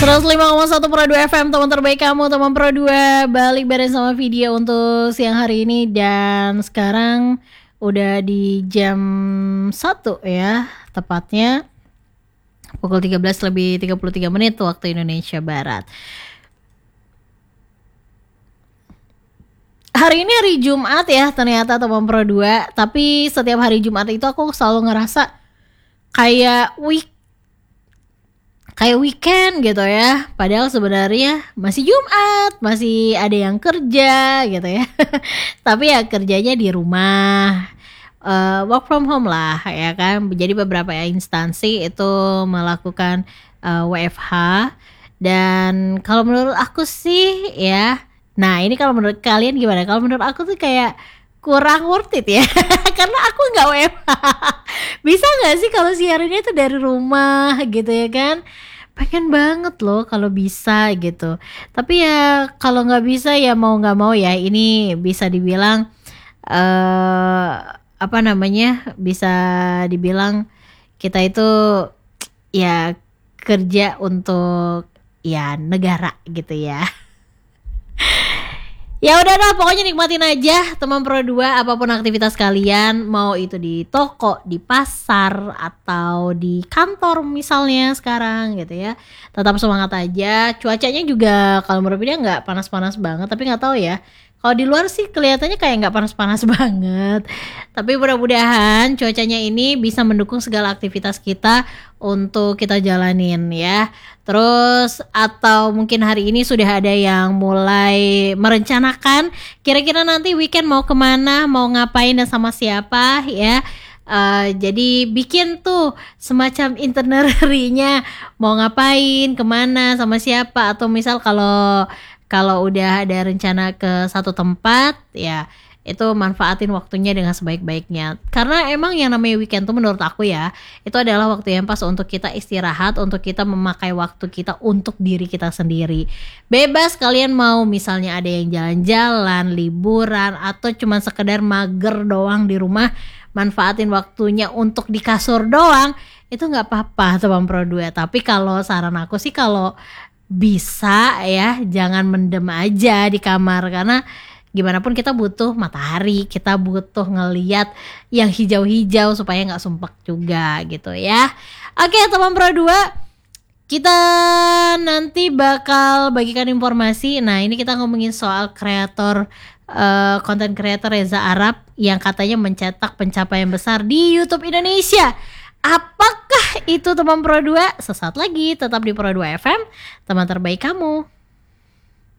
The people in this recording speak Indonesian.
105,1 Pro 2 FM, teman terbaik kamu, teman Pro 2. Balik bareng sama video untuk siang hari ini. Dan sekarang udah di jam 1 ya, tepatnya pukul 13:33 waktu Indonesia Barat. Hari ini hari Jumat ya ternyata, teman Pro 2. Tapi setiap hari Jumat itu aku selalu ngerasa kayak weekend gitu ya. Padahal sebenarnya masih Jumat, masih ada yang kerja gitu ya. Tapi ya kerjanya di rumah, work from home lah ya kan. Jadi beberapa instansi itu melakukan WFH. Dan kalau menurut aku sih ya, nah ini kalau menurut kalian gimana? Kalau menurut aku tuh kayak kurang worth it ya. Karena aku gak WFH. Bisa gak sih kalau siarannya itu dari rumah gitu ya kan? Pengen banget loh kalau bisa gitu. Tapi ya kalau gak bisa ya mau gak mau ya. Ini bisa dibilang bisa dibilang kita itu ya kerja untuk ya negara gitu ya. Ya udah dah, pokoknya nikmatin aja teman Pro 2 apapun aktivitas kalian, mau itu di toko, di pasar, atau di kantor misalnya sekarang gitu ya. Tetap semangat aja. Cuacanya juga kalau menurut dia nggak panas-panas banget, tapi nggak tahu ya. Kalau di luar sih kelihatannya kayak nggak panas-panas banget. Tapi mudah-mudahan cuacanya ini bisa mendukung segala aktivitas kita untuk kita jalanin ya. Terus atau mungkin hari ini sudah ada yang mulai merencanakan kira-kira nanti weekend mau kemana, mau ngapain dan sama siapa ya. Jadi bikin tuh semacam itinerary-nya, mau ngapain, kemana, sama siapa. Atau misal kalau udah ada rencana ke satu tempat ya, itu manfaatin waktunya dengan sebaik-baiknya. Karena emang yang namanya weekend tuh menurut aku ya, itu adalah waktu yang pas untuk kita istirahat, untuk kita memakai waktu kita untuk diri kita sendiri. Bebas kalian mau misalnya ada yang jalan-jalan, liburan, atau cuma sekedar mager doang di rumah, manfaatin waktunya untuk di kasur doang, itu gak apa-apa teman Pro 2. Tapi kalau saran aku sih, kalau bisa ya jangan mendem aja di kamar, karena gimana pun kita butuh matahari, kita butuh ngeliat yang hijau-hijau supaya gak sumpek juga gitu ya. Oke teman Pro 2, kita nanti bakal bagikan informasi. Nah ini kita ngomongin soal konten kreator Reza Arab yang katanya mencetak pencapaian besar di YouTube Indonesia. Apakah itu teman Pro 2? Sesaat lagi tetap di Pro 2 FM, teman terbaik kamu.